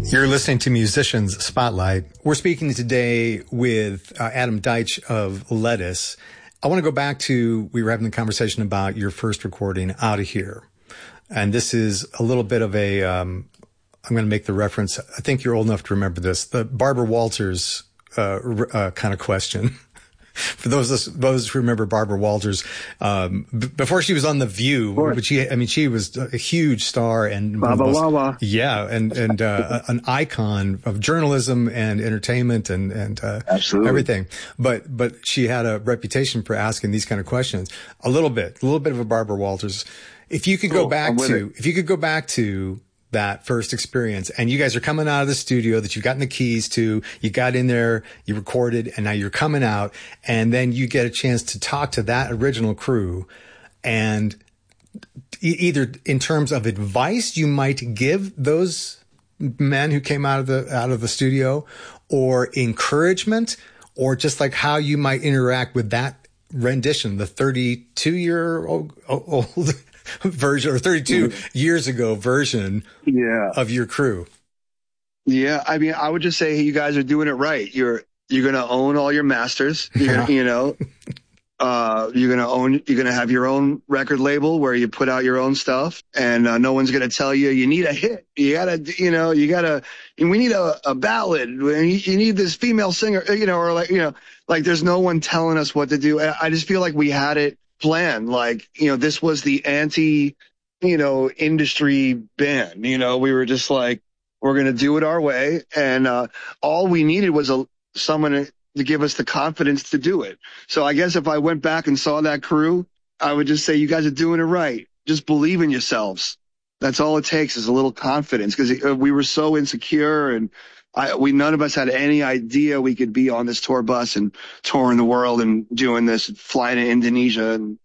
You're listening to Musicians Spotlight. We're speaking today with Adam Deitch of Lettuce. I want to go back to, we were having a conversation about your first recording, Out of Here. And this is a little bit of a, I'm going to make the reference, I think you're old enough to remember this, the Barbara Walters kind of question. For those who remember Barbara Walters, before she was on The View, but she was a huge star and an icon of journalism and entertainment and Absolutely. Everything. But she had a reputation for asking these kind of questions. A little bit of a Barbara Walters. If you could go back to that first experience, and you guys are coming out of the studio that you've gotten the keys to, you got in there, you recorded, and now you're coming out, and then you get a chance to talk to that original crew, and either in terms of advice you might give those men who came out of the studio, or encouragement, or just like how you might interact with that rendition, the 32-year-old version, or 32 years ago version of your crew. Yeah. I mean, I would just say, hey, you guys are doing it right. You're going to own all your masters. You're going to have your own record label where you put out your own stuff, and no one's going to tell you need a hit. We need a ballad. You need this female singer, like there's no one telling us what to do. I just feel like we had it plan, this was the anti industry band. We were just like, we're going to do it our way, and all we needed was someone to give us the confidence to do it. So I guess if I went back and saw that crew, I would just say, you guys are doing it right. Just believe in yourselves. That's all it takes, is a little confidence, because we were so insecure, and none of us had any idea we could be on this tour bus and touring the world and doing this, flying to Indonesia and